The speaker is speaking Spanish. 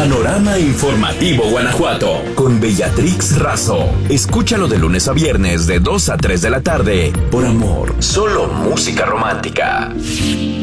Panorama Informativo Guanajuato con Bellatrix Razo. Escúchalo de lunes a viernes de 2 a 3 de la tarde. Por amor, solo música romántica.